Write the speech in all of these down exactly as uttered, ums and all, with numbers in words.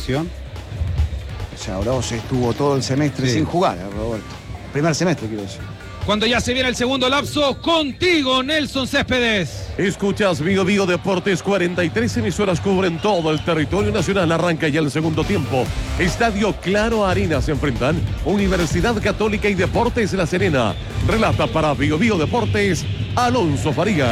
lesión. O sea, Oroz estuvo todo el semestre Sí. sin jugar, Roberto. Primer semestre, quiero decir. Cuando ya se viene el segundo lapso, contigo, Nelson Céspedes. Escuchas Bio Bio Deportes, cuarenta y tres emisoras cubren todo el territorio nacional. Arranca ya el segundo tiempo. Estadio Claro Arena se enfrentan Universidad Católica y Deportes La Serena. Relata para Bio Bio Deportes, Alonso Farías.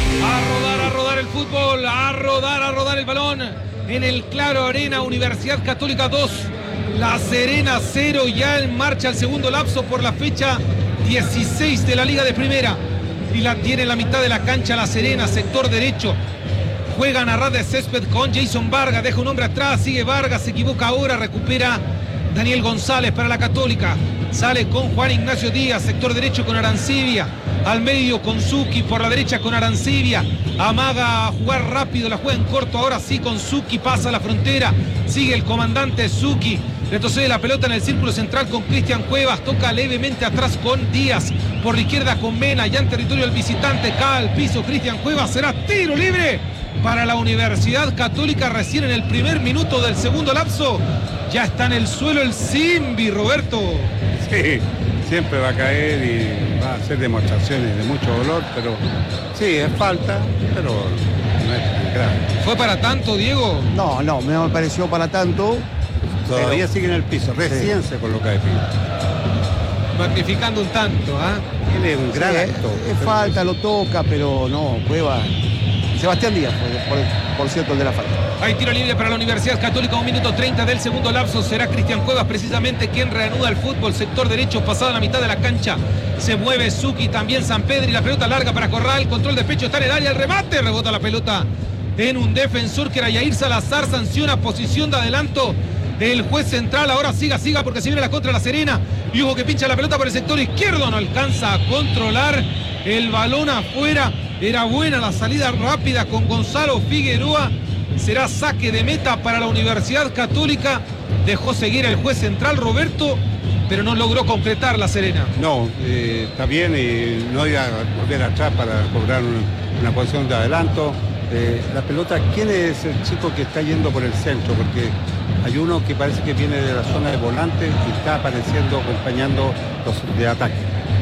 A rodar, a rodar el fútbol, a rodar, a rodar el balón. En el Claro Arena, Universidad Católica dos, La Serena cero. Ya en marcha el segundo lapso por la fecha dieciséis de la Liga de Primera. Y la tiene en la mitad de la cancha La Serena, sector derecho. Juegan a ras de césped con Jason Vargas. Deja un hombre atrás, sigue Vargas, se equivoca ahora. Recupera Daniel González para la Católica. Sale con Juan Ignacio Díaz, sector derecho con Arancibia. Al medio con Zucchi, por la derecha con Arancibia. Amaga a jugar rápido, la juega en corto. Ahora sí con Zucchi, pasa la frontera. Sigue el comandante Zucchi. Retrocede la pelota en el círculo central con Cristian Cuevas. Toca levemente atrás con Díaz. Por la izquierda con Mena. Ya en territorio del visitante. Cae al piso Cristian Cuevas. Será tiro libre para la Universidad Católica. Recién en el primer minuto del segundo lapso. Ya está en el suelo el Simbi, Roberto. Sí, siempre va a caer y va a hacer demostraciones de mucho dolor, pero sí, es falta, pero no es tan grave. ¿Fue para tanto, Diego? No, no, me pareció para tanto. Todavía pero- sigue en el piso, recién Sí. se coloca de pie. Magnificando un tanto, ¿ah? Tiene un gran Sí, acto. es, es falta, lo toca, pero no, Cueva. Sebastián Díaz, por, por- por cierto, el de la falta. Hay tiro libre para la Universidad Católica, un minuto treinta del segundo lapso. Será Cristian Cuevas precisamente quien reanuda el fútbol. Sector derecho, pasada la mitad de la cancha. Se mueve Zucchi, también San Pedro y la pelota larga para Corral. Control de pecho, está en el área, el remate. Rebota la pelota en un defensor que era Yair Salazar. Sanciona posición de adelanto del juez central. Ahora siga, siga porque se viene la contra La Serena. Y Hugo que pincha la pelota por el sector izquierdo. No alcanza a controlar el balón afuera. Era buena la salida rápida con Gonzalo Figueroa. Será saque de meta para la Universidad Católica. Dejó seguir el juez central Roberto, pero no logró concretar La Serena. No, eh, está bien y no iba a volver atrás para cobrar un- una posición de adelanto. Eh, la pelota, ¿quién es el chico que está yendo por el centro? Porque hay uno que parece que viene de la zona de volante y está apareciendo acompañando los de ataque.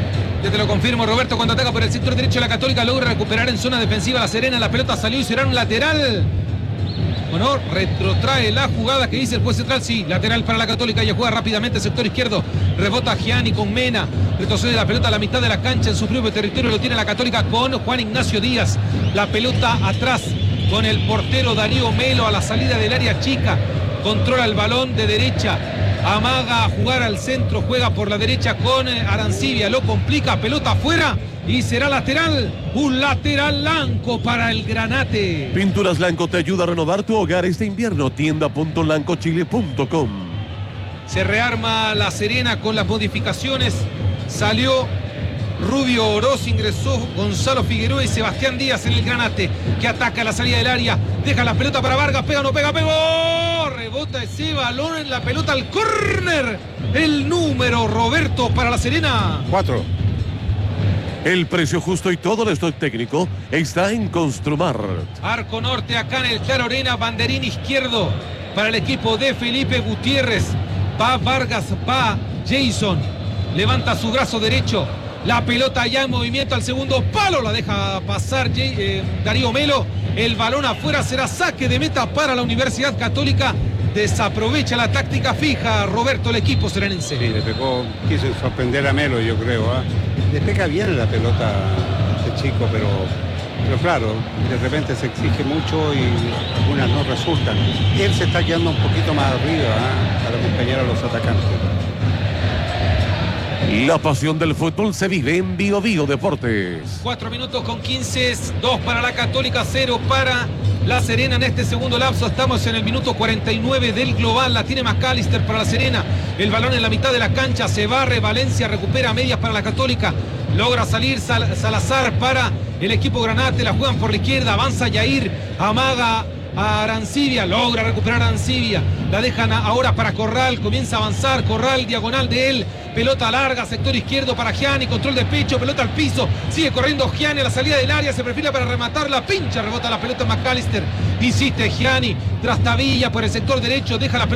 Ya te lo confirmo, Roberto, cuando ataca por el sector derecho la Católica logra recuperar en zona defensiva La Serena. La pelota salió y será un lateral. Bueno, retrotrae la jugada que dice el juez central. Sí, lateral para la Católica. Ya juega rápidamente sector izquierdo. Rebota Gianni con Mena. Retrocede la pelota a la mitad de la cancha en su propio territorio. Lo tiene la Católica con Juan Ignacio Díaz. La pelota atrás con el portero Darío Melo a la salida del área chica. Controla el balón de derecha. Amaga a jugar al centro. Juega por la derecha con Arancibia. Lo complica. Pelota afuera. Y será lateral. Un lateral blanco para el Granate. Pinturas Lanco te ayuda a renovar tu hogar este invierno. tienda punto lancochile punto com. Se rearma La Serena con las modificaciones. Salió Rubio Oroz, ingresó Gonzalo Figueroa y Sebastián Díaz en el Granate, que ataca la salida del área. Deja la pelota para Vargas, pega, no pega, pegó. Rebota ese balón en la pelota al córner. El número, Roberto, para La Serena. Cuatro. El precio justo y todo el stock técnico está en Construmar. Arco norte acá en el Claro Arena, banderín izquierdo para el equipo de Felipe Gutiérrez. Va Vargas, va Jason, levanta su brazo derecho. La pelota ya en movimiento al segundo palo, la deja pasar eh, Darío Melo. El balón afuera, será saque de meta para la Universidad Católica. Desaprovecha la táctica fija, Roberto, el equipo serenense. Sí, le pegó, quiso sorprender a Melo, yo creo. ¿ah? Le pega bien la pelota a ese chico, pero, pero claro, de repente se exige mucho y algunas no resultan. Él se está quedando un poquito más arriba ¿ah? para acompañar a los atacantes. La pasión del fútbol se vive en Bio Bio Deportes. Cuatro minutos con quince, dos para la Católica, cero para La Serena en este segundo lapso. Estamos en el minuto cuarenta y nueve del global. La tiene McAllister para La Serena. El balón en la mitad de la cancha. Se barre Valencia, recupera medias para la Católica. Logra salir Sal- Salazar para el equipo Granate. La juegan por la izquierda. Avanza Yair. Amaga a Arancibia. Logra recuperar a Arancibia. La dejan a- ahora para Corral. Comienza a avanzar. Corral, diagonal de él. Pelota larga, sector izquierdo para Gianni, control de pecho, pelota al piso, sigue corriendo Gianni a la salida del área, se perfila para rematar, la pincha, rebota la pelota McAllister, insiste Gianni, Trastavilla por el sector derecho, deja la pelota